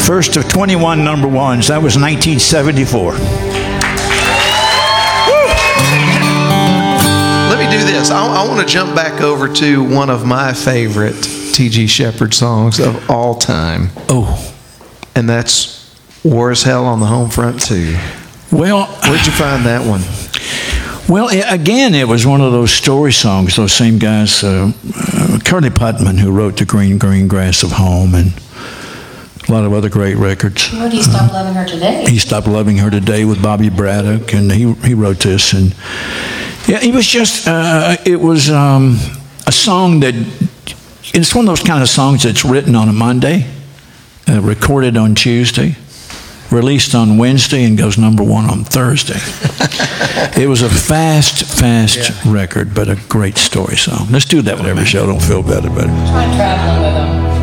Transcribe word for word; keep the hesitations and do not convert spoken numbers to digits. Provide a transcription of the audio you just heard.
First of twenty-one number ones. That was nineteen seventy-four. Let me do this. I, I want to jump back over to one of my favorite T G Shepherd songs of all time. Oh. And that's War is Hell on the Home Front too. Well, where'd you find that one? Well, again, it was one of those story songs, those same guys, uh, uh, Curly Putman, who wrote The Green, Green Grass of Home, and a lot of other great records. Wrote He Stopped Loving Her Today. He Stopped Loving Her Today with Bobby Braddock, and he he wrote this. And yeah, it was just, uh, it was um, a song that, it's one of those kind of songs that's written on a Monday, uh, recorded on Tuesday, released on Wednesday, and goes number one on Thursday. It was a fast, fast yeah. record, but a great story song. Let's do that one every show. Don't feel bad about it. Try traveling with them.